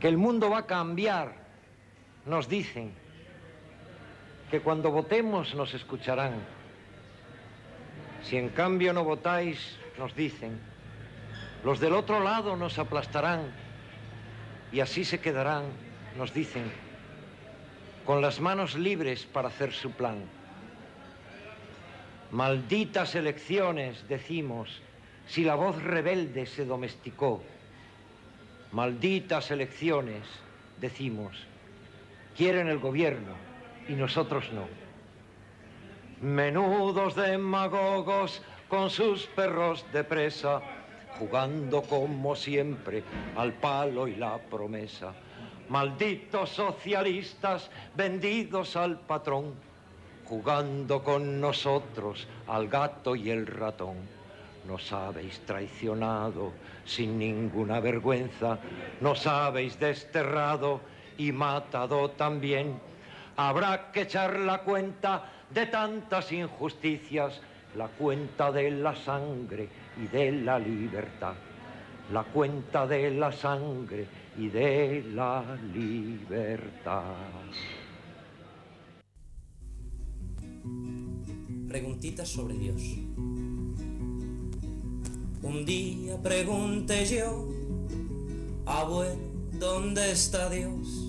que el mundo va a cambiar, nos dicen, que cuando votemos nos escucharán. Si en cambio no votáis, nos dicen, los del otro lado nos aplastarán y así se quedarán, nos dicen, con las manos libres para hacer su plan. Malditas elecciones, decimos, si la voz rebelde se domesticó. Malditas elecciones, decimos, quieren el gobierno y nosotros no. Menudos demagogos con sus perros de presa, jugando como siempre al palo y la promesa. Malditos socialistas vendidos al patrón, jugando con nosotros al gato y el ratón. Nos habéis traicionado sin ninguna vergüenza, nos habéis desterrado y matado también. Habrá que echar la cuenta de tantas injusticias, la cuenta de la sangre y de la libertad. La cuenta de la sangre y de la libertad. Preguntitas sobre Dios. Un día pregunté yo, abuelo, ¿dónde está Dios?